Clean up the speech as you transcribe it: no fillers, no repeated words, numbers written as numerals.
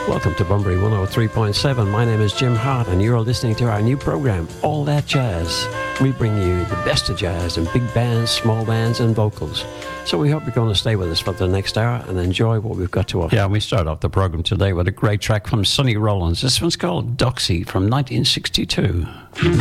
Welcome to Bunbury 103.7. My name is Jim Hart, and you're listening to our new program, All That Jazz. We bring you the best of jazz in big bands, small bands, and vocals. So we hope you're going to stay with us for the next hour and enjoy what we've got to offer. Yeah, we start off the program today with a great track from Sonny Rollins. This one's called Doxy from 1962.